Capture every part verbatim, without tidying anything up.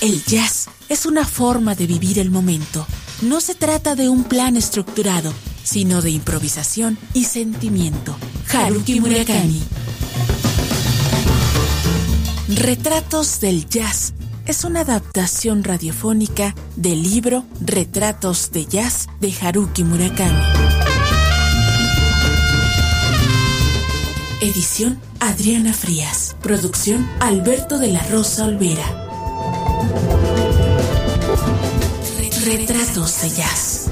El jazz es una forma de vivir el momento. No se trata de un plan estructurado, sino de improvisación y sentimiento. Haruki Murakami. Retratos del Jazz es una adaptación radiofónica del libro Retratos de Jazz de Haruki Murakami. Edición Adriana Frías. Producción Alberto de la Rosa Olvera. Retratos de Jazz.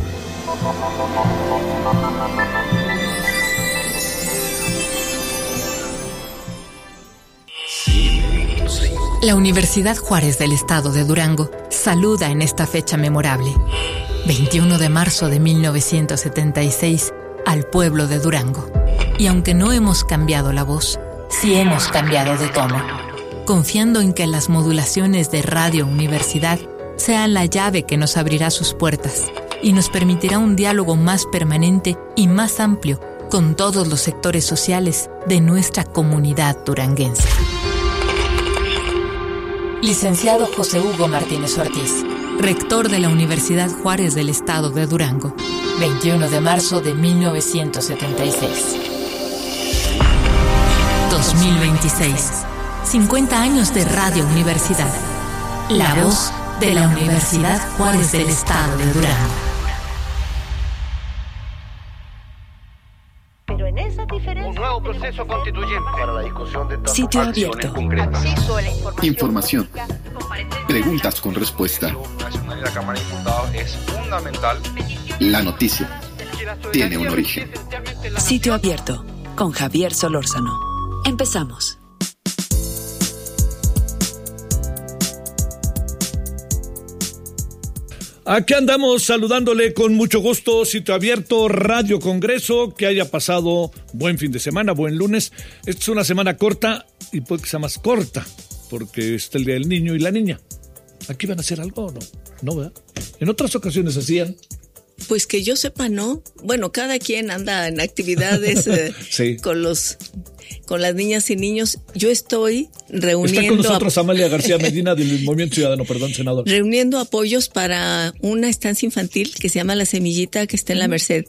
La Universidad Juárez del Estado de Durango saluda en esta fecha memorable, veintiuno de marzo de mil novecientos setenta y seis, al pueblo de Durango. Y aunque no hemos cambiado la voz, sí hemos cambiado de tono, confiando en que las modulaciones de Radio Universidad sean la llave que nos abrirá sus puertas y nos permitirá un diálogo más permanente y más amplio con todos los sectores sociales de nuestra comunidad duranguense. Licenciado José Hugo Martínez Ortiz, rector de la Universidad Juárez del Estado de Durango, veintiuno de marzo de mil novecientos setenta y seis. dos mil veintiséis. cincuenta años de Radio Universidad. La voz de la Universidad Juárez del Estado de Durango. Pero en esa diferencia... Un nuevo proceso constituyente para la discusión de todas Sitio las acciones abierto. concretas. Acceso a la información. Información. Preguntas con respuesta. La Nacional de la Cámara de Diputados es fundamental. La noticia tiene un origen. Sitio abierto con Javier Solórzano. Empezamos. Aquí andamos saludándole con mucho gusto, Sitio Abierto, Radio Congreso, que haya pasado buen fin de semana, buen lunes. Esta es una semana corta y puede que sea más corta, porque está el Día del Niño y la Niña. ¿Aquí van a hacer algo o no? No, ¿verdad? En otras ocasiones hacían. Pues que yo sepa, no. Bueno, cada quien anda en actividades eh, sí. con los... con las niñas y niños. Yo estoy reuniendo... Está con nosotros a... Amalia García Medina del Movimiento Ciudadano, perdón, senador. Reuniendo apoyos para una estancia infantil que se llama La Semillita, que está en La Merced,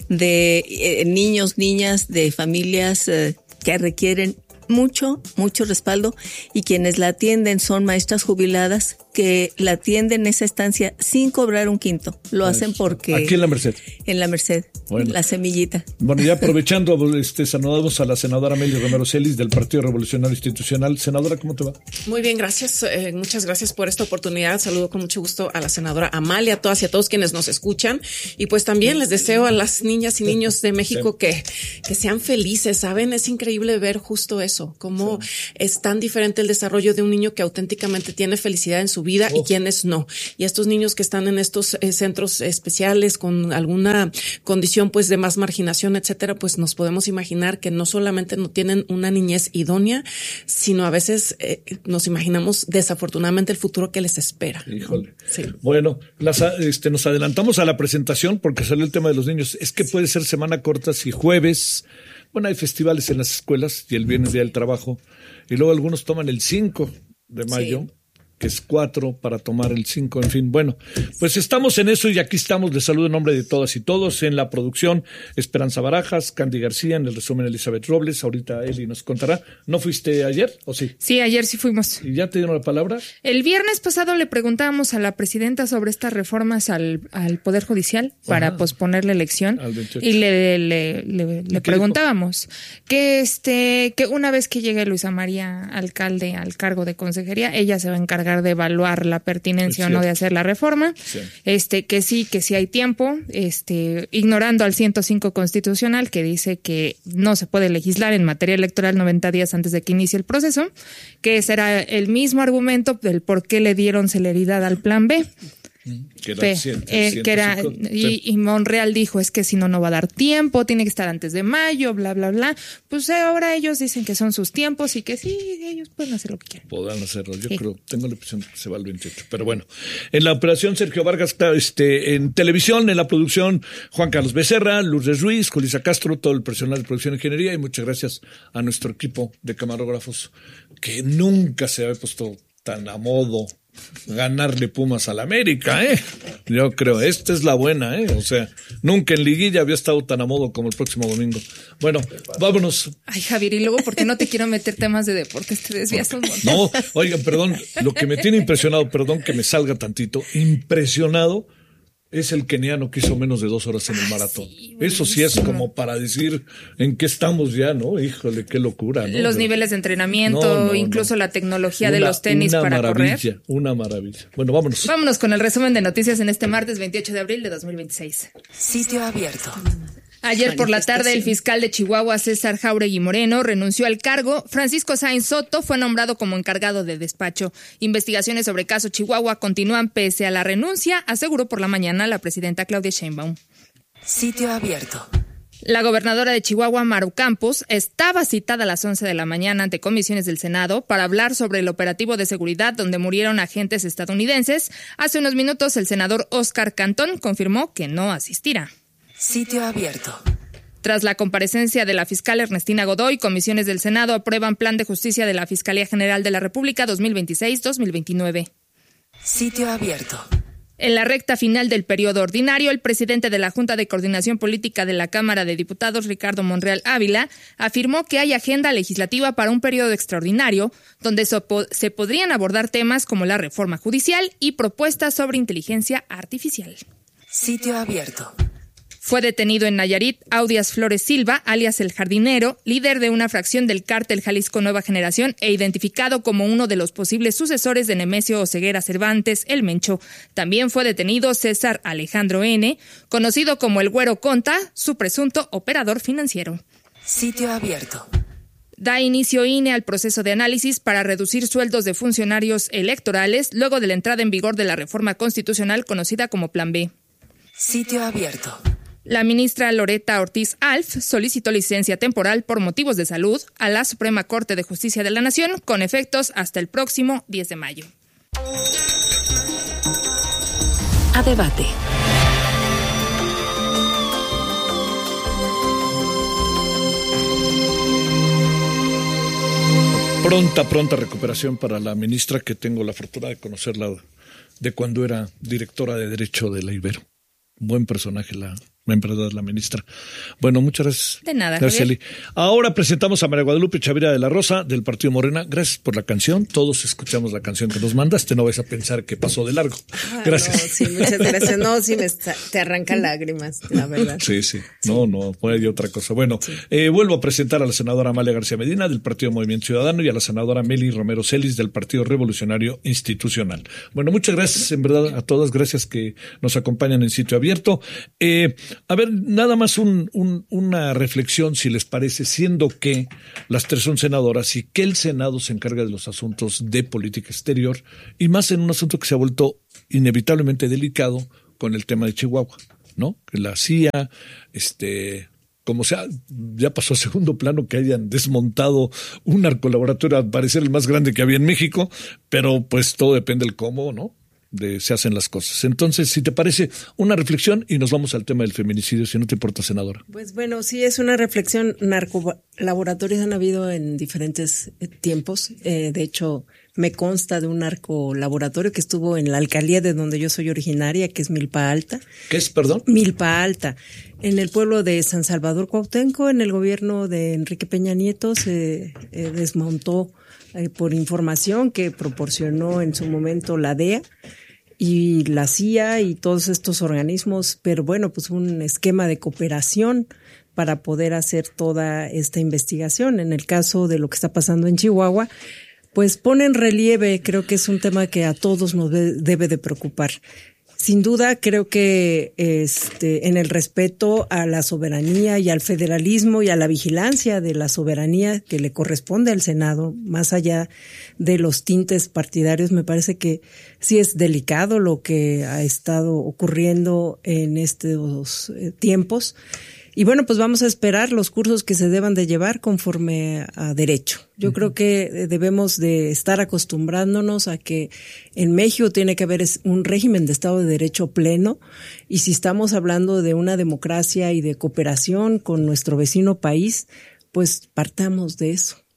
de eh, niños, niñas, de familias eh, que requieren mucho, mucho respaldo, y quienes la atienden son maestras jubiladas que la atienden esa estancia sin cobrar un quinto. Lo pues, hacen porque... Aquí en La Merced. En La Merced, bueno. La Semillita. Bueno, ya aprovechando, este, saludamos a la senadora Amelia Romero Celis del Partido Revolucionario Institucional. Senadora, ¿cómo te va? Muy bien, gracias. Eh, muchas gracias por esta oportunidad. Saludo con mucho gusto a la senadora Amalia, a todas y a todos quienes nos escuchan. Y pues también les deseo a las niñas y niños de México sí. que, que sean felices, ¿saben? Es increíble ver justo eso, cómo sí. es tan diferente el desarrollo de un niño que auténticamente tiene felicidad en su vida oh. y quienes no. Y estos niños que están en estos eh, centros especiales con alguna condición pues de más marginación, etcétera, pues nos podemos imaginar que no solamente no tienen una niñez idónea, sino a veces eh, nos imaginamos desafortunadamente el futuro que les espera. Híjole. Sí. Bueno, las, este, nos adelantamos a la presentación porque salió el tema de los niños. Es que puede ser semana corta si jueves, bueno, hay festivales en las escuelas y el viernes día del trabajo, y luego algunos toman el cinco de mayo. Sí. Que es cuatro para tomar el cinco, en fin. Bueno, pues estamos en eso y aquí estamos. Les saludo en nombre de todas y todos. En la producción, Esperanza Barajas, Candy García, en el resumen, Elizabeth Robles. Ahorita Eli nos contará. ¿No fuiste ayer o sí? Sí, ayer sí fuimos. ¿Y ya te dieron la palabra? El viernes pasado le preguntábamos a la presidenta sobre estas reformas al, al Poder Judicial para Ajá. posponer la elección. Al veintiocho. Y le, le, le, le preguntábamos dijo? que este que una vez que llegue Luisa María Alcalde al cargo de consejería, ella se va a encargar de evaluar la pertinencia o no de hacer la reforma, sí. este que sí, que sí hay tiempo, este ignorando al ciento cinco constitucional que dice que no se puede legislar en materia electoral noventa días antes de que inicie el proceso, que será el mismo argumento del por qué le dieron celeridad al plan B. Que era, P, cien, eh, que era y, y Monreal dijo es que si no no va a dar tiempo, tiene que estar antes de mayo, bla bla bla. Pues eh, ahora ellos dicen que son sus tiempos y que sí, ellos pueden hacer lo que quieran. Podrán hacerlo, yo sí. creo, tengo la impresión que se va el veintiocho, pero bueno. En la operación Sergio Vargas, este, en televisión, en la producción Juan Carlos Becerra, Lourdes Ruiz, Julissa Castro, todo el personal de producción e ingeniería, y muchas gracias a nuestro equipo de camarógrafos que nunca se había puesto tan a modo ganarle Pumas al América, ¿eh? Yo creo, esta es la buena, ¿eh? O sea, nunca en liguilla había estado tan a modo como el próximo domingo. Bueno, vámonos. Ay, Javier, y luego, ¿por qué no te quiero meter temas de deportes? Te desvías un montón. No, oigan, perdón, lo que me tiene impresionado, perdón que me salga tantito, impresionado es el keniano que hizo menos de dos horas en el maratón. Sí, eso sí es como para decir en qué estamos ya, ¿no? Híjole, qué locura, ¿no? Los niveles de entrenamiento, no, no, incluso no. la tecnología una, de los tenis para correr. Una maravilla, una maravilla. Bueno, vámonos. Vámonos con el resumen de noticias en este martes veintiocho de abril de dos mil veintiséis. Sitio abierto. Ayer por la tarde, el fiscal de Chihuahua, César Jáuregui Moreno, renunció al cargo. Francisco Sáenz Soto fue nombrado como encargado de despacho. Investigaciones sobre caso Chihuahua continúan pese a la renuncia, aseguró por la mañana la presidenta Claudia Sheinbaum. Sitio abierto. La gobernadora de Chihuahua, Maru Campos, estaba citada a las once de la mañana ante comisiones del Senado para hablar sobre el operativo de seguridad donde murieron agentes estadounidenses. Hace unos minutos, el senador Óscar Cantón confirmó que no asistirá. Sitio abierto. Tras la comparecencia de la fiscal Ernestina Godoy, comisiones del Senado aprueban Plan de Justicia de la Fiscalía General de la República dos mil veintiséis a dos mil veintinueve. Sitio abierto. En la recta final del periodo ordinario, el presidente de la Junta de Coordinación Política de la Cámara de Diputados, Ricardo Monreal Ávila, afirmó que hay agenda legislativa para un periodo extraordinario, donde se podrían abordar temas como la reforma judicial y propuestas sobre inteligencia artificial. Sitio abierto. Fue detenido en Nayarit Audias Flores Silva, alias El Jardinero, líder de una fracción del cártel Jalisco Nueva Generación e identificado como uno de los posibles sucesores de Nemesio Oseguera Cervantes, El Mencho. También fue detenido César Alejandro N., conocido como El Güero Conta, su presunto operador financiero. Sitio abierto. Da inicio I N E al proceso de análisis para reducir sueldos de funcionarios electorales luego de la entrada en vigor de la reforma constitucional conocida como Plan B. Sitio abierto. La ministra Loreta Ortiz Alf solicitó licencia temporal por motivos de salud a la Suprema Corte de Justicia de la Nación con efectos hasta el próximo diez de mayo. A debate. Pronta, pronta recuperación para la ministra, que tengo la fortuna de conocerla de cuando era directora de Derecho de la Ibero. Buen personaje la, en verdad, la ministra. Bueno, muchas gracias. De nada, gracias, Eli. Ahora presentamos a María Guadalupe Chavira de la Rosa, del Partido Morena. Gracias por la canción. Todos escuchamos la canción que nos mandaste. No vais a pensar que pasó de largo. Gracias. Ah, no, sí, muchas gracias. No, sí, me está, te arranca lágrimas, la verdad. Sí, sí. No, no, hay otra cosa. Bueno, sí. eh, vuelvo a presentar a la senadora Amalia García Medina, del Partido Movimiento Ciudadano, y a la senadora Meli Romero Celis, del Partido Revolucionario Institucional. Bueno, muchas gracias, en verdad, a todas. Gracias que nos acompañan en Sitio Abierto. Eh, a ver, nada más un, un, una reflexión, si les parece, siendo que las tres son senadoras y que el Senado se encarga de los asuntos de política exterior, y más en un asunto que se ha vuelto inevitablemente delicado con el tema de Chihuahua, ¿no? Que la C I A, este, como sea, ya pasó a segundo plano que hayan desmontado un narcolaboratorio, al parecer el más grande que había en México, pero pues todo depende del cómo, ¿no? De se hacen las cosas. Entonces, si te parece, una reflexión y nos vamos al tema del feminicidio, si no te importa, senadora. Pues bueno, sí, es una reflexión. Narcolaboratorios han habido en diferentes tiempos. Eh, de hecho, me consta de un narcolaboratorio que estuvo en la alcaldía de donde yo soy originaria, que es Milpa Alta. ¿Qué es, perdón? Milpa Alta. En el pueblo de San Salvador Cuauhtémoc, en el gobierno de Enrique Peña Nieto, se eh, desmontó eh, por información que proporcionó en su momento la D E A y la C I A y todos estos organismos, pero bueno, pues un esquema de cooperación para poder hacer toda esta investigación. En el caso de lo que está pasando en Chihuahua, pues pone en relieve, creo que es un tema que a todos nos debe de preocupar. Sin duda, creo que este, en el respeto a la soberanía y al federalismo y a la vigilancia de la soberanía que le corresponde al Senado, más allá de los tintes partidarios, me parece que sí es delicado lo que ha estado ocurriendo en estos tiempos. Y bueno, pues vamos a esperar los cursos que se deban de llevar conforme a derecho. Yo uh-huh. creo que debemos de estar acostumbrándonos a que en México tiene que haber un régimen de Estado de Derecho pleno, y si estamos hablando de una democracia y de cooperación con nuestro vecino país, pues partamos de eso.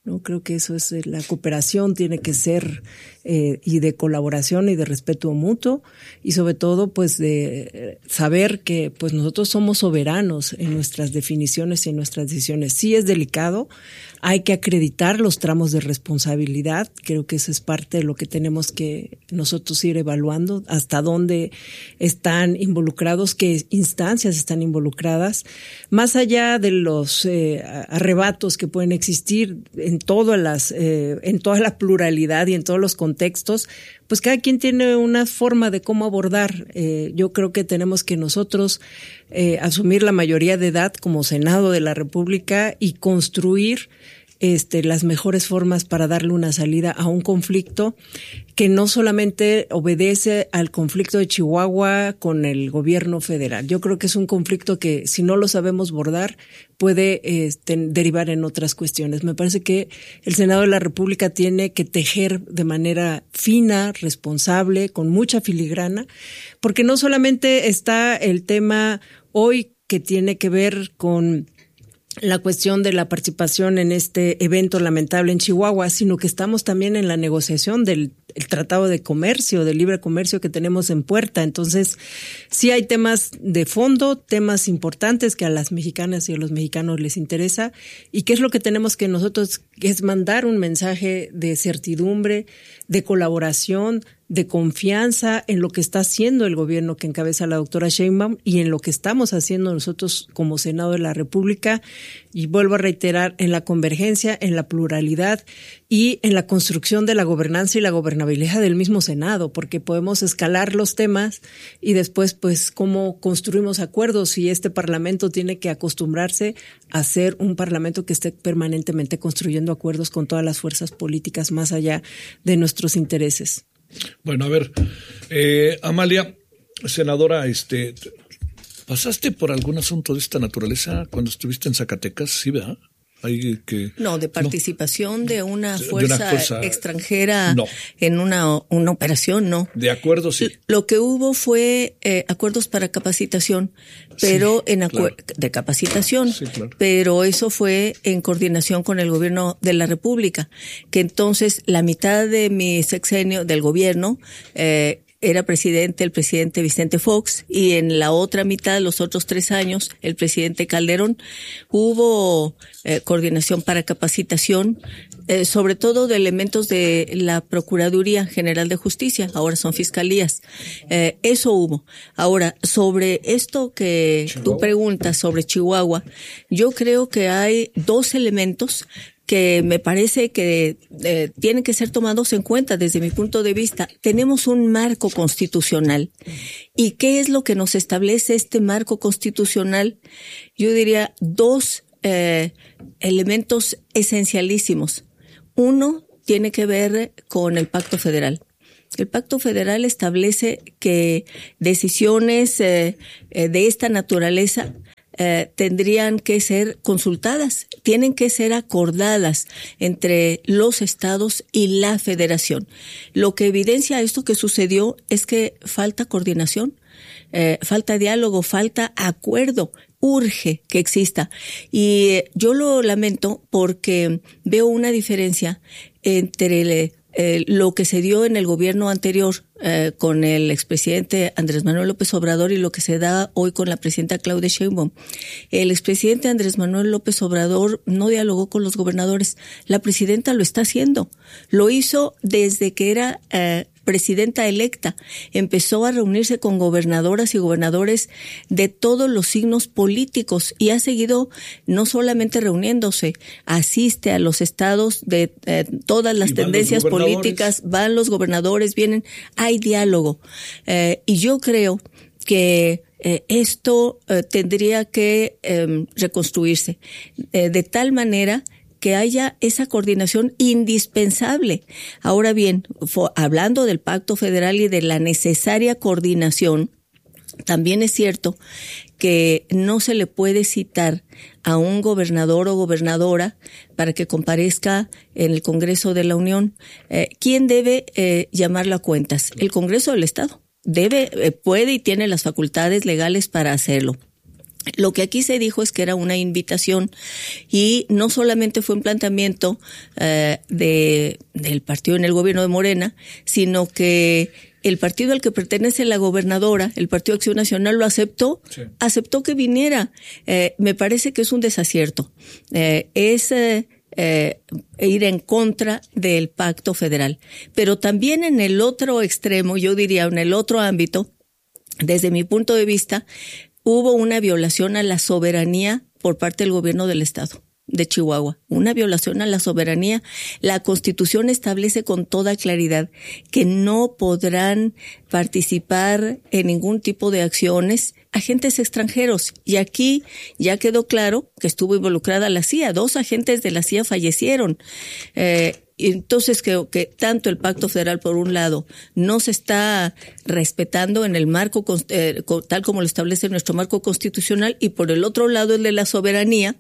No creo que eso es la cooperación, tiene que ser eh, y de colaboración y de respeto mutuo, y sobre todo pues de saber que pues nosotros somos soberanos en nuestras definiciones y en nuestras decisiones. Sí es delicado, hay que acreditar los tramos de responsabilidad, creo que eso es parte de lo que tenemos que nosotros ir evaluando, hasta dónde están involucrados, qué instancias están involucradas, más allá de los eh, arrebatos que pueden existir en todas las, eh, en toda la pluralidad y en todos los contextos, pues cada quien tiene una forma de cómo abordar. Eh, yo creo que tenemos que nosotros eh, asumir la mayoría de edad como Senado de la República y construir Este, las mejores formas para darle una salida a un conflicto que no solamente obedece al conflicto de Chihuahua con el gobierno federal. Yo creo que es un conflicto que, si no lo sabemos bordar, puede este, derivar en otras cuestiones. Me parece que el Senado de la República tiene que tejer de manera fina, responsable, con mucha filigrana, porque no solamente está el tema hoy que tiene que ver con la cuestión de la participación en este evento lamentable en Chihuahua, sino que estamos también en la negociación del el Tratado de Comercio, de Libre Comercio que tenemos en puerta. Entonces, sí hay temas de fondo, temas importantes que a las mexicanas y a los mexicanos les interesa, y qué es lo que tenemos que nosotros, es mandar un mensaje de certidumbre, de colaboración, de confianza en lo que está haciendo el gobierno que encabeza la doctora Sheinbaum y en lo que estamos haciendo nosotros como Senado de la República. Y vuelvo a reiterar, en la convergencia, en la pluralidad y en la construcción de la gobernanza y la gobernabilidad del mismo Senado, porque podemos escalar los temas y después, pues, cómo construimos acuerdos, y este Parlamento tiene que acostumbrarse a ser un Parlamento que esté permanentemente construyendo acuerdos con todas las fuerzas políticas más allá de nuestros intereses. Bueno, a ver, eh, Amalia, senadora, este, ¿pasaste por algún asunto de esta naturaleza cuando estuviste en Zacatecas? Sí, ¿verdad? Hay que, no, de participación no. de, una fuerza de una fuerza extranjera no. en una, una operación, no. De acuerdo, sí. Lo que hubo fue eh, acuerdos para capacitación, pero sí, en acu- claro. de capacitación, sí, claro. pero eso fue en coordinación con el gobierno de la República, que entonces la mitad de mi sexenio del gobierno eh, era presidente el presidente Vicente Fox, y en la otra mitad, los otros tres años, el presidente Calderón. Hubo eh, coordinación para capacitación, eh, sobre todo de elementos de la Procuraduría General de Justicia, ahora son fiscalías. Eh, eso hubo. Ahora, sobre esto que Chihuahua. Tú preguntas sobre Chihuahua, yo creo que hay dos elementos que me parece que eh, tienen que ser tomados en cuenta desde mi punto de vista. Tenemos un marco constitucional. ¿Y qué es lo que nos establece este marco constitucional? Yo diría dos eh, elementos esencialísimos. Uno tiene que ver con el Pacto Federal. El Pacto Federal establece que decisiones eh, eh, de esta naturaleza Eh, tendrían que ser consultadas, tienen que ser acordadas entre los estados y la federación. Lo que evidencia esto que sucedió es que falta coordinación, eh, falta diálogo, falta acuerdo. Urge que exista. Y yo lo lamento porque veo una diferencia entre el, eh, lo que se dio en el gobierno anterior eh, con el expresidente Andrés Manuel López Obrador y lo que se da hoy con la presidenta Claudia Sheinbaum. El expresidente Andrés Manuel López Obrador no dialogó con los gobernadores. La presidenta lo está haciendo. Lo hizo desde que era eh, presidenta electa. Empezó a reunirse con gobernadoras y gobernadores de todos los signos políticos y ha seguido no solamente reuniéndose, asiste a los estados de eh, todas las tendencias políticas, van los gobernadores, vienen, hay diálogo. Eh, y yo creo que eh, esto eh, tendría que eh, reconstruirse eh, de tal manera que haya esa coordinación indispensable. Ahora bien, fo- hablando del Pacto Federal y de la necesaria coordinación, también es cierto que no se le puede citar a un gobernador o gobernadora para que comparezca en el Congreso de la Unión. Eh, ¿Quién debe eh, llamarlo a cuentas? El Congreso del Estado. Debe, eh, puede y tiene las facultades legales para hacerlo. Lo que aquí se dijo es que era una invitación y no solamente fue un planteamiento eh, de del partido en el gobierno de Morena, sino que el partido al que pertenece la gobernadora, el Partido Acción Nacional, lo aceptó, sí. aceptó que viniera. Eh, me parece que es un desacierto. Eh, es eh, eh, ir en contra del pacto federal. Pero también en el otro extremo, yo diría en el otro ámbito, desde mi punto de vista, hubo una violación a la soberanía por parte del gobierno del estado de Chihuahua, una violación a la soberanía. La Constitución establece con toda claridad que no podrán participar en ningún tipo de acciones agentes extranjeros. Y aquí ya quedó claro que estuvo involucrada la C I A. Dos agentes de la C I A fallecieron. Eh, Entonces creo que tanto el Pacto Federal, por un lado, no se está respetando en el marco, eh, tal como lo establece nuestro marco constitucional, y por el otro lado, el de la soberanía,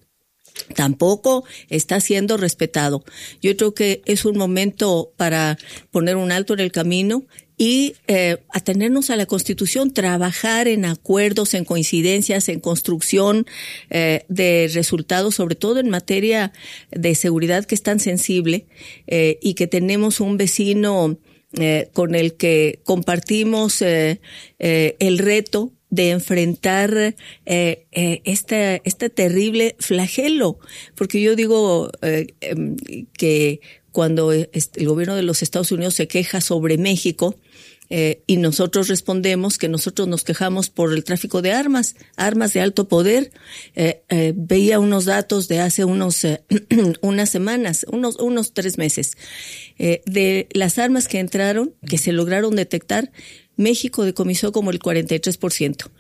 tampoco está siendo respetado. Yo creo que es un momento para poner un alto en el camino y eh, atenernos a la Constitución, trabajar en acuerdos, en coincidencias, en construcción eh, de resultados, sobre todo en materia de seguridad, que es tan sensible eh, y que tenemos un vecino eh, con el que compartimos eh, eh, el reto de enfrentar eh, eh, este, este terrible flagelo. Porque yo digo eh, eh, que cuando el gobierno de los Estados Unidos se queja sobre México, eh, y nosotros respondemos que nosotros nos quejamos por el tráfico de armas, armas de alto poder, eh, eh, veía unos datos de hace unos eh, unas semanas, unos unos tres meses, eh, de las armas que entraron, que se lograron detectar, México decomisó como el cuarenta y tres por ciento.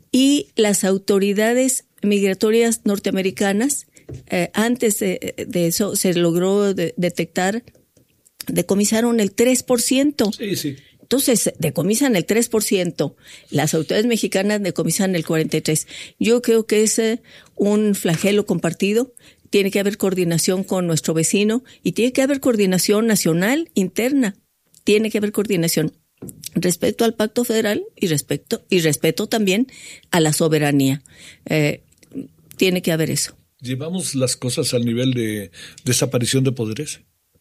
Y las autoridades migratorias norteamericanas, eh, antes de, de eso se logró de, detectar, decomisaron el tres por ciento. Sí, sí. Entonces, decomisan el tres por ciento. Las autoridades mexicanas decomisan el cuarenta y tres por ciento. Yo creo que es eh, un flagelo compartido. Tiene que haber coordinación con nuestro vecino y tiene que haber coordinación nacional, interna. Tiene que haber coordinación respecto al Pacto Federal y respecto y respeto también a la soberanía. Eh, tiene que haber eso. ¿Llevamos las cosas al nivel de desaparición de poderes?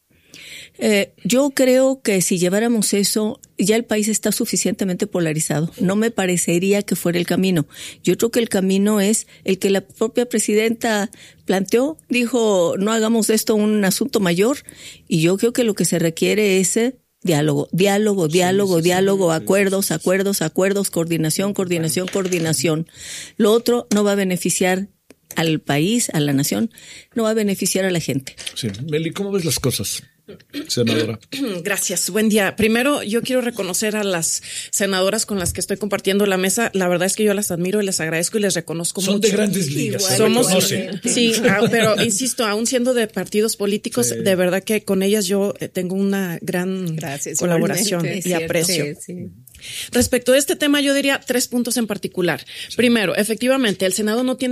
Eh, yo creo que si lleváramos eso, ya el país está suficientemente polarizado. No me parecería que fuera el camino. Yo creo que el camino es el que la propia presidenta planteó. Dijo, no hagamos de esto un asunto mayor. Y yo creo que lo que se requiere es eh, diálogo, diálogo, diálogo, sí, sí, diálogo, sí, acuerdos, sí. acuerdos, acuerdos, coordinación, coordinación, coordinación. Lo otro no va a beneficiar al país, a la nación, no va a beneficiar a la gente. Sí. Meli, ¿cómo ves las cosas, senadora? Gracias, buen día. Primero, yo quiero reconocer a las senadoras con las que estoy compartiendo la mesa. La verdad es que yo las admiro y les agradezco y les reconozco Son mucho. Son de grandes ligas. Igual, somos, sí, pero insisto, aún siendo de partidos políticos, sí. de verdad que con ellas yo tengo una gran Gracias, colaboración y cierto, aprecio. Sí, sí. Respecto a este tema, yo diría tres puntos en particular. Sí. Primero, efectivamente, el Senado no tiene